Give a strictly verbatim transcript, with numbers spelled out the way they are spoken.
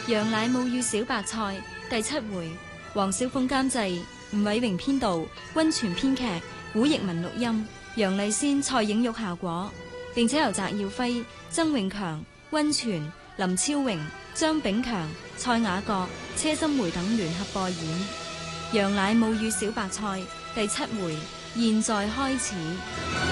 羊奶母與小白菜第七回，黃小鳳監製，吳偉榮編導，溫泉編劇，古譯文錄音，楊麗仙、蔡影玉效果，並且由翟耀輝、曾永強、溫泉、林超榮、張炳強、蔡雅閣、車心梅等聯合播演《羊奶母與小白菜》第七回，現在開始。